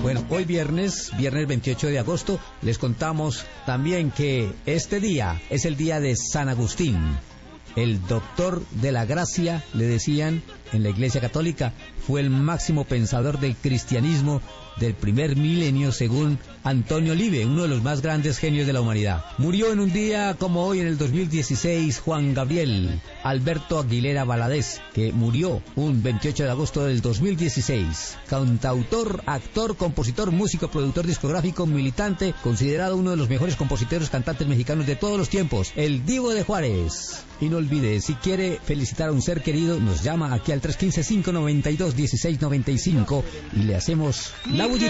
Bueno, hoy viernes 28 de agosto, les contamos también que este día es el día de San Agustín, el doctor de la gracia, le decían en la Iglesia Católica, fue el máximo pensador del cristianismo del primer milenio según Antonio Olive, uno de los más grandes genios de la humanidad. Murió en un día como hoy en el 2016 Juan Gabriel Alberto Aguilera Valadez, que murió un 28 de agosto del 2016. Cantautor, actor, compositor, músico, productor discográfico, militante, considerado uno de los mejores compositores cantantes mexicanos de todos los tiempos, el Divo de Juárez. Y no olvide, si quiere felicitar a un ser querido, nos llama aquí al 315-592-1695 y le hacemos la bullita.